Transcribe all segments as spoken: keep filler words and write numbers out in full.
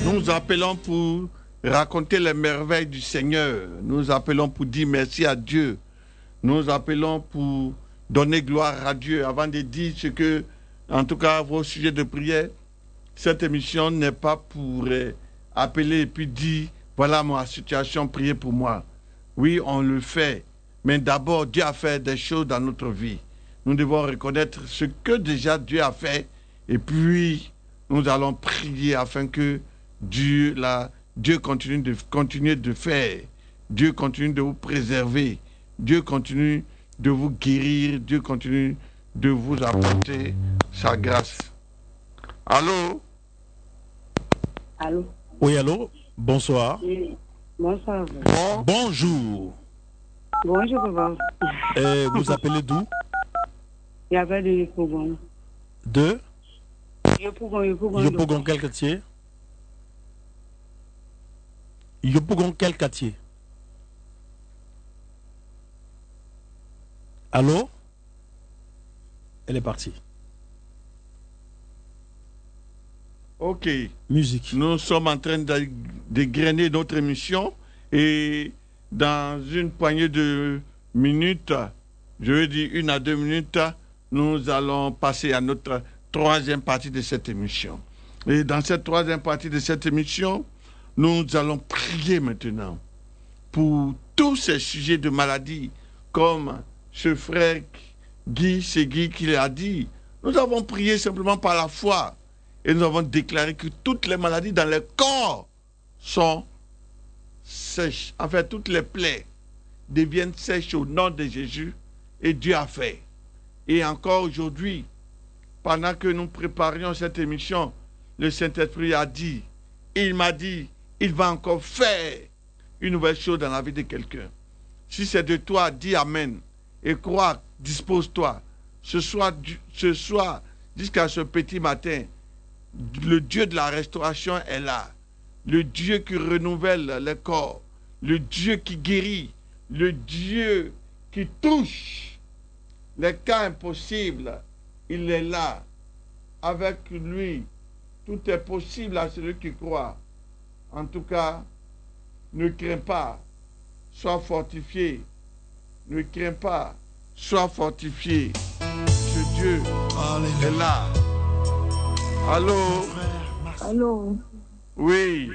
Nous appelons pour raconter les merveilles du Seigneur. Nous appelons pour dire merci à Dieu. Nous appelons pour donner gloire à Dieu. Avant de dire ce que, en tout cas, vos sujets de prière, cette émission n'est pas pour euh, appeler et puis dire, voilà ma situation, priez pour moi. Oui, on le fait. Mais d'abord, Dieu a fait des choses dans notre vie. Nous devons reconnaître ce que déjà Dieu a fait. Et puis, nous allons prier afin que Dieu, la, Dieu continue de, continue de faire. Dieu continue de vous préserver. Dieu continue de vous guérir. Dieu continue de vous apporter sa grâce. Allô? Allô? Oui, allô? Bonsoir. Oui. Bonsoir. Bon. Bonjour. Bonjour, papa. Euh, vous appelez d'où? Il y avait de Yopougon. De? Yopougon, Yopougon. Yopougon, quel quartier? Yopougon, quel quartier? Allô? Elle est partie. Ok. Musique. Nous sommes en train de dégrainer notre émission et dans une poignée de minutes, je veux dire une à deux minutes, nous allons passer à notre troisième partie de cette émission. Et dans cette troisième partie de cette émission, nous allons prier maintenant pour tous ces sujets de maladie, comme ce frère Guy, c'est Guy qui l'a dit. Nous avons prié simplement par la foi. Et nous avons déclaré que toutes les maladies dans le corps sont sèches. En fait, toutes les plaies deviennent sèches au nom de Jésus. Et Dieu a fait. Et encore aujourd'hui, pendant que nous préparions cette émission, le Saint-Esprit a dit, il m'a dit, il va encore faire une nouvelle chose dans la vie de quelqu'un. Si c'est de toi, dis Amen. Et crois, dispose-toi. Ce soir, ce soir jusqu'à ce petit matin, le Dieu de la restauration est là. Le Dieu qui renouvelle les corps. Le Dieu qui guérit. Le Dieu qui touche les cas impossibles. Il est là. Avec lui, tout est possible à celui qui croit. En tout cas, ne crains pas. Sois fortifié. Ne crains pas. Sois fortifié. Ce Dieu est là. Allô? Allô? Oui.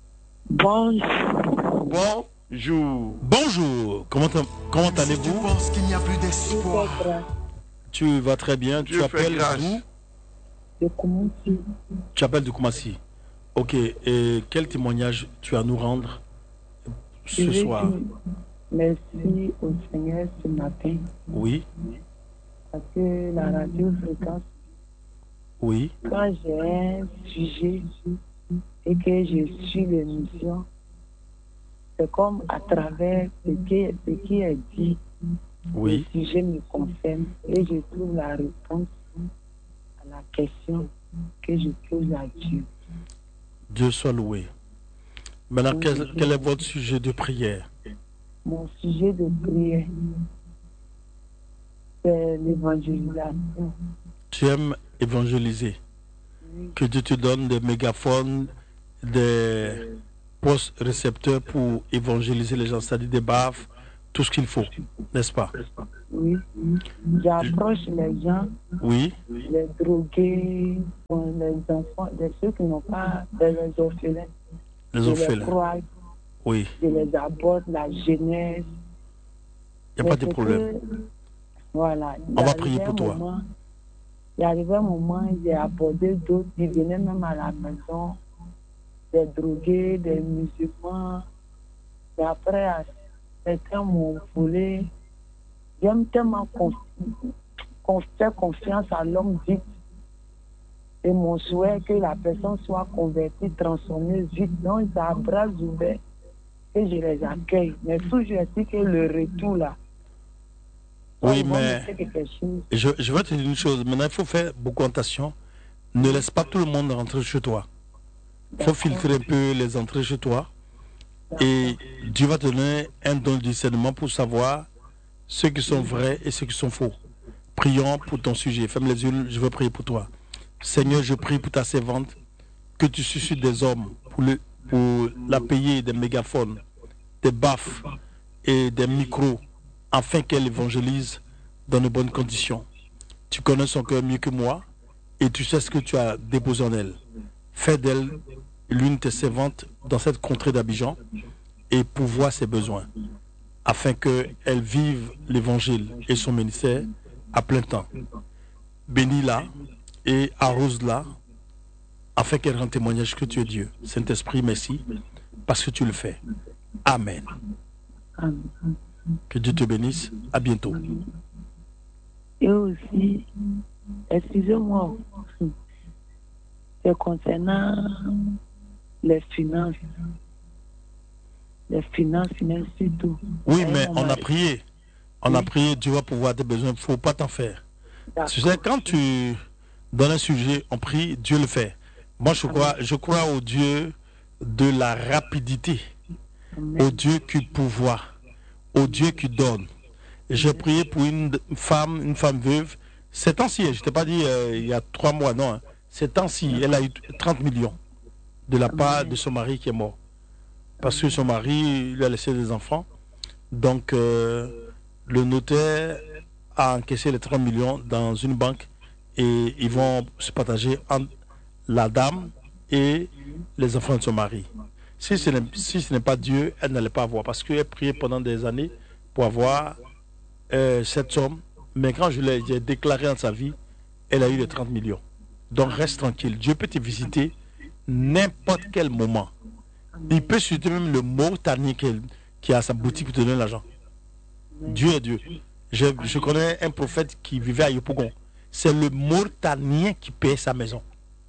Bonjour. Bonjour. Bonjour. Comment, comment allez-vous? Tu penses qu'il n'y a plus d'espoir? Tu vas très bien. Dieu tu appelles d'où? De Koumassi. Tu appelles de Koumassi. Ok. Et quel témoignage tu as à nous rendre ce Je soir? dis merci au Seigneur ce matin. Oui. Parce que la radio fréquence, Oui. quand j'ai un sujet et que je suis l'émission, c'est comme à travers ce qui, ce qui est dit, Oui. le sujet me concerne et je trouve la réponse à la question que je pose à Dieu. Dieu soit loué. Maintenant, quel, quel est votre sujet de prière? Mon sujet de prière, c'est l'évangélisation. Tu aimes évangéliser. Oui. Que Dieu te donne des mégaphones, des postes récepteurs pour évangéliser les gens, c'est-à-dire des baffes, tout ce qu'il faut, n'est-ce pas? Oui, j'approche les gens, Oui, les drogués, les enfants, les ceux qui n'ont pas, les orphelins. les Je les orphelins. crois, Oui, je les aborde, la jeunesse. il n'y a pas de problème. Voilà. On va prier pour toi. Moment, il est arrivé un moment, j'ai abordé d'autres, ils venaient même à la maison, des drogués, des musulmans. Et après, certains m'ont volé. J'aime tellement qu'on fait confiance à l'homme vite. Et mon souhait que la personne soit convertie, transformée vite. Donc, c'est à bras ouverts que je les accueille. Mais toujours ainsi que le retour là. Oui, ils vont mais me faire quelque chose. je, je vais te dire une chose. Maintenant, il faut faire beaucoup attention. Ne laisse pas tout le monde rentrer chez toi. Il faut filtrer un peu les entrées chez toi. Et Dieu va te donner un don de discernement pour savoir ceux qui sont vrais et ceux qui sont faux. Prions pour ton sujet. Ferme les yeux, je veux prier pour toi. Seigneur, je prie pour ta servante, que tu suscites des hommes pour, le, pour la payer des mégaphones, des baffes et des micros afin qu'elle évangélise dans de bonnes conditions. Tu connais son cœur mieux que moi et tu sais ce que tu as déposé en elle. Fais d'elle l'une de tes servantes dans cette contrée d'Abidjan et pourvois ses besoins afin qu'elle vive l'évangile et son ministère à plein temps. Bénis-la et arrose-la afin qu'elle rende témoignage que tu es Dieu. Saint-Esprit, merci parce que tu le fais. Amen. Amen. Que Dieu te bénisse. À bientôt. Et aussi, excusez-moi, c'est concernant les finances. Les finances, mais surtout. Oui, mais on a prié. On a prié, Dieu va pouvoir tes besoins. Il ne faut pas t'en faire. Tu sais, quand tu donnes un sujet, on prie, Dieu le fait. Moi, je crois, je crois au Dieu de la rapidité, Amen. au Dieu qui pourvoit, au Dieu qui donne. Et j'ai prié pour une femme, une femme veuve. Ces temps-ci, je ne t'ai pas dit euh, il y a trois mois, non. Hein. Ces temps-ci, elle a eu trente millions de la part de son mari qui est mort. Parce que son mari lui a laissé des enfants. Donc, euh, le notaire a encaissé les trente millions dans une banque et ils vont se partager entre la dame et les enfants de son mari. Si ce n'est si ce n'est pas Dieu, elle n'allait pas avoir. Parce qu'elle priait pendant des années pour avoir euh, cette somme. Mais quand je l'ai j'ai déclaré dans sa vie, elle a eu les trente millions. Donc reste tranquille. Dieu peut te visiter n'importe quel moment. Il peut susciter même le Mauritanien qui a sa boutique pour te donner l'argent. Dieu est Dieu. Je, je connais un prophète qui vivait à Yopougon. C'est le Mauritanien qui paye sa maison.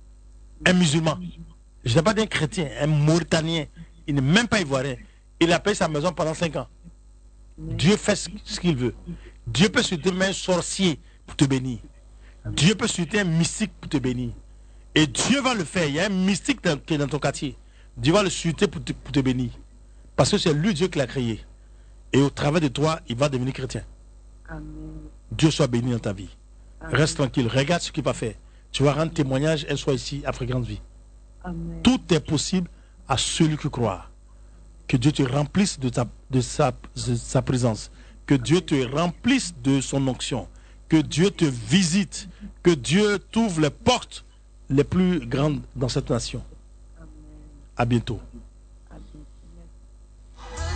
Un musulman. Je n'ai pas dit un chrétien, un Mauritanien. Il n'est même pas ivoirien. Il a payé sa maison pendant cinq ans. Dieu fait ce, ce qu'il veut. Dieu peut susciter même un sorcier pour te bénir. Dieu peut susciter un mystique pour te bénir. Et Dieu va le faire. Il y a un mystique dans, qui est dans ton quartier. Dieu va le susciter pour te, pour te bénir. Parce que c'est lui Dieu qui l'a créé. Et au travers de toi, il va devenir chrétien. Amen. Dieu soit béni dans ta vie. Amen. Reste tranquille. Regarde ce qu'il va faire. Tu vas rendre témoignage, elle soit ici à Fréquence Vie. Amen. Tout est possible à celui qui croit. Que Dieu te remplisse de, ta, de, sa, de sa présence. Que Dieu te remplisse de son onction. Que Dieu te visite. Que Dieu t'ouvre les portes les plus grandes dans cette nation. Amen. À bientôt.